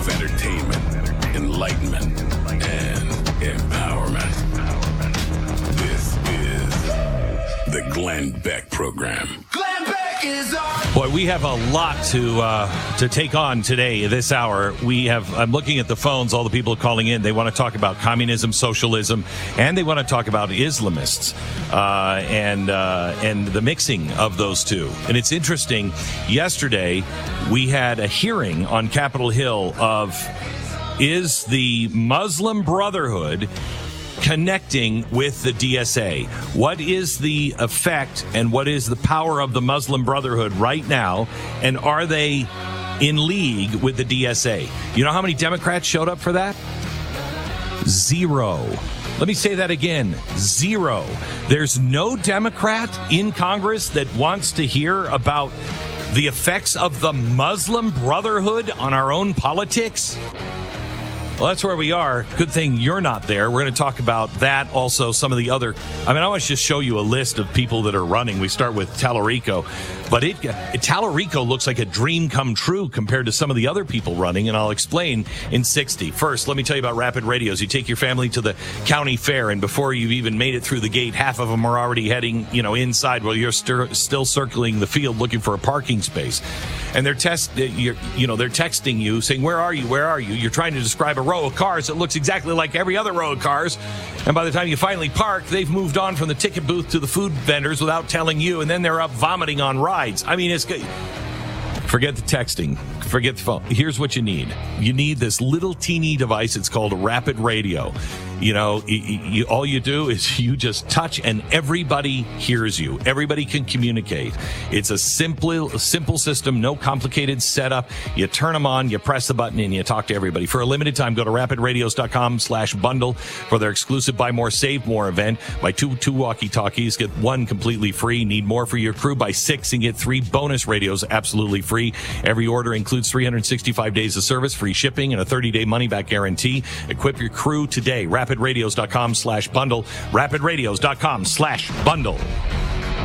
of entertainment, enlightenment, and empowerment. This is the Glenn Beck Program. Glenn Beck is on. Boy, we have a lot to take on today, this hour. I'm looking at the phones, all the people calling in. They want to talk about communism, socialism, and they want to talk about Islamists and the mixing of those two. And it's interesting, yesterday we had a hearing on Capitol Hill of, is the Muslim Brotherhood connecting with the DSA? What is the effect and what is the power of the Muslim Brotherhood right now? And are they in league with the DSA? You know how many Democrats showed up for that? 0. Let me say that again. 0. There's no Democrat in Congress that wants to hear about the effects of the Muslim Brotherhood on our own politics. Well, that's where we are. Good thing you're not there. We're going to talk about that. Also, some of the other. I want to just show you a list of people that are running. We start with Tallarico. But Tallarico looks like a dream come true compared to some of the other people running, and I'll explain in 60. First, let me tell you about Rapid Radios. You take your family to the county fair, and before you've even made it through the gate, half of them are already heading, inside while you're still circling the field looking for a parking space. And they're texting you saying, "Where are you? Where are you?" You're trying to describe a row of cars that looks exactly like every other row of cars. And by the time you finally park, they've moved on from the ticket booth to the food vendors without telling you, and then they're up vomiting on rides. It's good. Forget the texting. Forget the phone. Here's what you need. You need this little teeny device. It's called a Rapid Radio. All you do is you just touch and everybody hears you. Everybody can communicate. It's a simple system, no complicated setup. You turn them on, you press the button, and you talk to everybody. For a limited time, go to rapidradios.com/bundle for their exclusive Buy More, Save More event. Buy two walkie-talkies, get one completely free. Need more for your crew? Buy 6 and get 3 bonus radios absolutely free. Every order includes 365 days of service, free shipping, and a 30-day money-back guarantee. Equip your crew today. rapidradios.com/bundle. rapidradios.com/bundle.